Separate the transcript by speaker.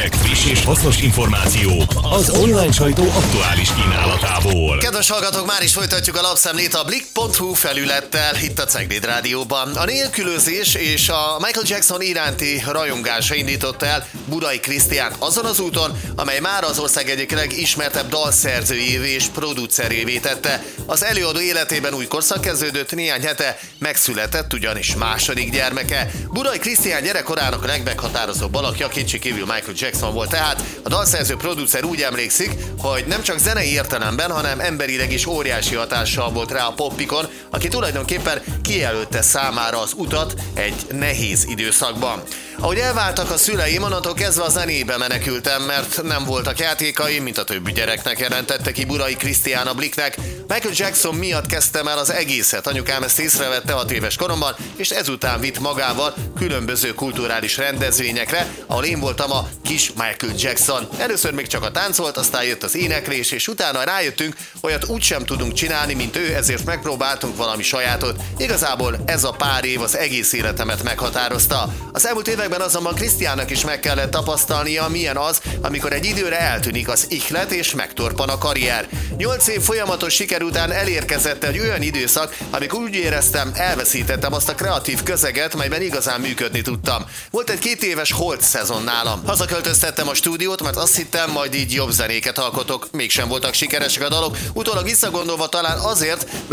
Speaker 1: hírek, friss és hasznos információk az online sajtó aktuális kínálatából.
Speaker 2: Kedves hallgatók, már is folytatjuk a lapszemlét a Blick.hu felülettel itt a Cegléd Rádióban. A nélkülözés és a Michael Jackson iránti rajongása indította el Buday Krisztiánt azon az úton, amely már az ország egyik legismertebb dalszerzőjévé és producerévé tette. Az előadó életében új korszak kezdődött, néhány hete megszületett ugyanis második gyermeke. Buday Krisztián gyerekkorának legmeghatározóbb alakja kétségkívül Michael Jackson volt, tehát a dalszerző producer úgy emlékszik, hogy nem csak zenei értelemben, hanem emberileg is óriási hatással volt rá a popikon, aki tulajdonképpen kijelölte számára az utat egy nehéz időszakban. Ahogy elváltak a szüleim, onnantól kezdve a zenébe menekültem, mert nem voltak játékaim, mint a többi gyereknek, jelentette ki Buday Krisztián a Blicknek. Michael Jackson miatt kezdtem el az egészet. Anyukám ezt észrevette 6 éves koromban, és ezután vitt magával különböző kulturális rendezvényekre, ahol én voltam a kis Michael Jackson. Először még csak a tánc volt, aztán jött az éneklés, és utána rájöttünk, olyat úgysem tudunk csinálni, mint ő, ezért megpróbáltunk valami sajátot. Igazából ez a pár év az egész életemet meghatározta. Az elmúlt években azonban Krisztiánnak is meg kellett tapasztalnia, milyen az, amikor egy időre eltűnik az ihlet és megtorpan a karrier. 8 év folyamatos siker után elérkezett egy olyan időszak, amikor úgy éreztem, elveszítettem azt a kreatív közeget, melyben igazán működni tudtam. Volt egy 2 éves hold szezon nálam. Hazaköltöztettem a stúdiót, mert azt hittem, majd így jobb zenéket alkotok. Mégsem voltak sikeresek a dalok, utólag visszagondolva talán azért,